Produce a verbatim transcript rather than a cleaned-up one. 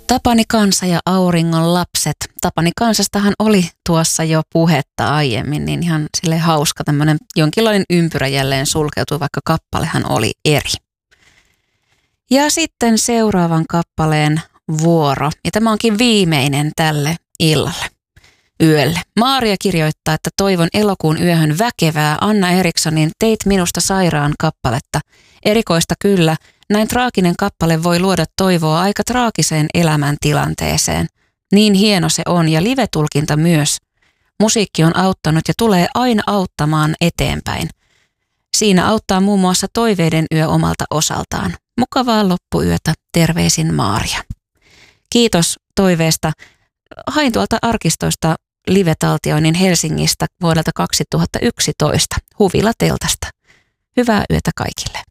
Tapani kansa ja auringon lapset. Tapani kansastahan oli tuossa jo puhetta aiemmin, niin ihan sille hauska tämmöinen jonkinlainen ympyrä jälleen sulkeutui, vaikka kappalehan oli eri. Ja sitten seuraavan kappaleen vuoro, ja tämä onkin viimeinen tälle illalle, yölle. Maaria kirjoittaa, että toivon elokuun yöhön väkevää Anna Erikssonin Teit minusta sairaan kappaletta. Erikoista kyllä, näin traaginen kappale voi luoda toivoa aika traagiseen elämäntilanteeseen. Niin hieno se on ja live-tulkinta myös. Musiikki on auttanut ja tulee aina auttamaan eteenpäin. Siinä auttaa muun muassa Toiveiden yö omalta osaltaan. Mukavaa loppuyötä, terveisin Maaria. Kiitos toiveesta. Hain tuolta arkistoista live-taltioinnin Helsingistä vuodelta kaksituhattayksitoista Huvila teltasta. Hyvää yötä kaikille.